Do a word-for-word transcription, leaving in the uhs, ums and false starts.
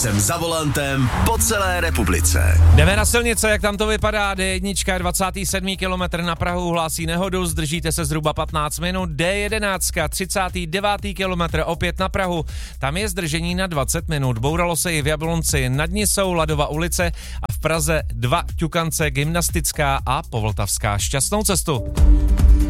jsem za volantem po celé republice. Jdeme na silnice, jak tam to vypadá. D jedna dvacátý sedmý kilometr na Prahu hlásí nehodu, zdržíte se zhruba patnáct minut. D jedenáct třicátý devátý kilometr opět na Prahu, tam je zdržení na dvacet minut. Bouralo se i v Jablonci nad Nisou, Ladova ulice a v Praze dva Ťukance, Gymnastická a Povltavská. Šťastnou cestu.